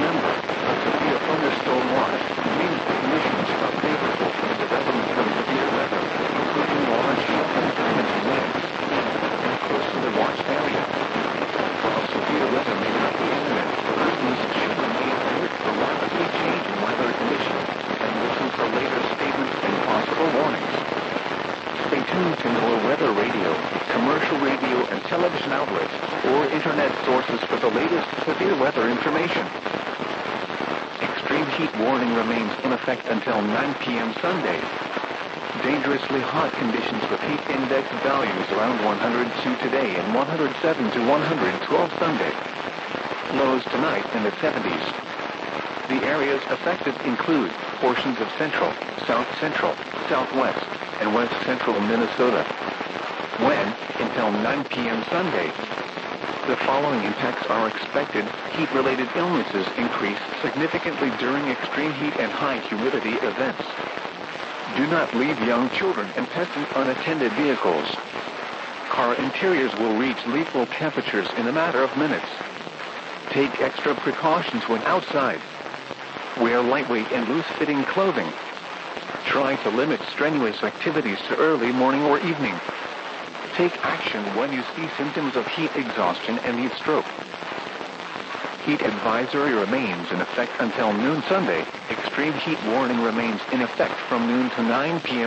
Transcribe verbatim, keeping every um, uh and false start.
Remember, a severe thunderstorm watch means the conditions are favorable for development of severe weather, including large hail and damaging winds, and close to the watched area. While severe weather may not be imminent, persons should remain alert for rapidly changing weather conditions and listen for later statements and possible warnings. Stay tuned to NOAA Weather Radio, commercial radio and television outlets, or internet sources for the latest severe weather information. Extreme heat warning remains in effect until nine p.m. Sunday. Dangerously hot conditions with heat index values around one hundred two today and one hundred seven to one hundred twelve Sunday. Lows tonight in the seventies. The areas affected include portions of central, south central, southwest, and west central Minnesota. When, until nine p.m. Sunday, the following impacts are expected. Heat-related illnesses increase significantly during extreme heat and high humidity events. Do not leave young children and pets in unattended vehicles. Car interiors will reach lethal temperatures in a matter of minutes. Take extra precautions when outside. Wear lightweight and loose-fitting clothing. Try to limit strenuous activities to early morning or evening. Take action when you see symptoms of heat exhaustion and heat stroke. Heat advisory remains in effect until noon Sunday. Extreme heat warning remains in effect from noon to nine p.m.